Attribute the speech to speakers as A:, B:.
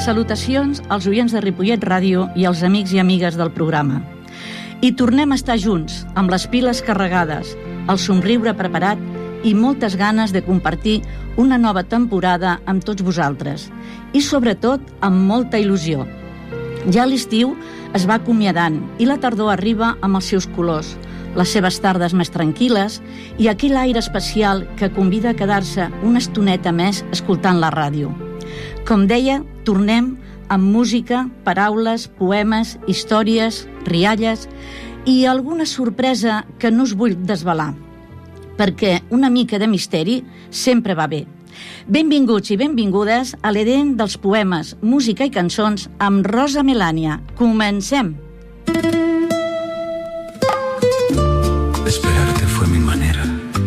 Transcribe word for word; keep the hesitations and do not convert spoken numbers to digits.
A: salutacions als oients de Ripollet Ràdio i als amics i amigues del programa. I tornem a estar junts, amb les piles carregades, el somriure preparat i moltes ganes de compartir una nova temporada amb tots vosaltres. I sobretot amb molta il·lusió. Ja l'estiu es va acomiadant i la tardor arriba amb els seus colors, les seves tardes més tranquil·les i aquell aire especial que convida a quedar-se una estoneta més escoltant la ràdio. Com deia, tornem amb música, paraules, poemes, històries, rialles i alguna sorpresa que no us vull desvelar, perquè una mica de misteri sempre va bé. Benvinguts i benvingudes a l'Edén dels poemes, música i cançons amb Rosa Melània. Comencem!